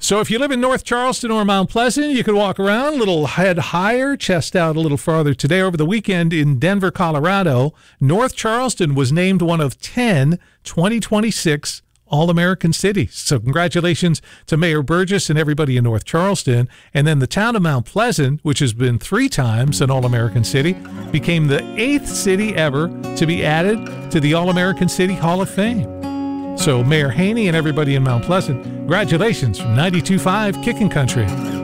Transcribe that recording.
So if you live in North Charleston or Mount Pleasant, you could walk around a little head higher, chest out a little farther. Today, over the weekend in Denver, Colorado, North Charleston was named one of 10 2026 All-American cities. So congratulations to Mayor Burgess and everybody in North Charleston. And then the town of Mount Pleasant, which has been 3 times an All-American city, became the 8th city ever to be added to the All-American City Hall of Fame. So Mayor Haney and everybody in Mount Pleasant, congratulations from 92.5 Kickin' Country.